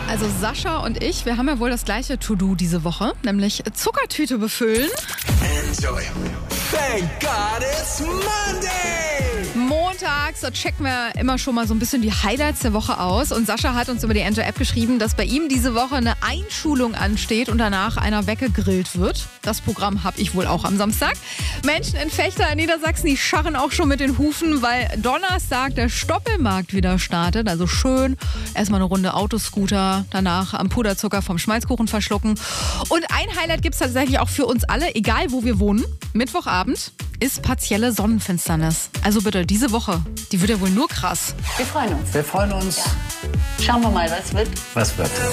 Also Sascha und ich, wir haben ja wohl das gleiche To-Do diese Woche, nämlich Zuckertüte befüllen. Enjoy. Thank God it's Monday! Montags, da checken wir immer schon mal so ein bisschen die Highlights der Woche aus. Und Sascha hat uns über die Enjoy-App geschrieben, dass bei ihm diese Woche eine Einschulung ansteht und danach einer weggegrillt wird. Das Programm habe ich wohl auch am Samstag. Menschen in Vechta in Niedersachsen, die scharren auch schon mit den Hufen, weil Donnerstag der Stoppelmarkt wieder startet. Also schön erstmal eine Runde Autoscooter, danach am Puderzucker vom Schmalzkuchen verschlucken. Und ein Highlight gibt es tatsächlich auch für uns alle, egal wo wir wohnen. Mittwochabend ist partielle Sonnenfinsternis. Also bitte, diese Woche, die wird ja wohl nur krass. Wir freuen uns. Wir freuen uns. Schauen wir mal, was wird. Was wird?